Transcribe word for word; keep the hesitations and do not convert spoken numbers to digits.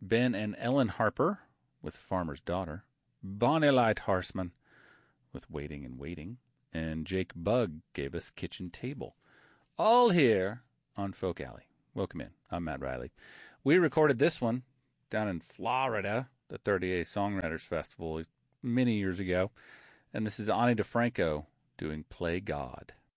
Ben and Ellen Harper with Farmer's Daughter. Bonnie Light Horseman with Waiting and Waiting. And Jake Bugg gave us Kitchen Table. All here on Folk Alley. Welcome in. I'm Matt Riley. We recorded this one down in Florida, the thirty-eighth Songwriters Festival, many years ago. And this is Ani DiFranco doing Play God.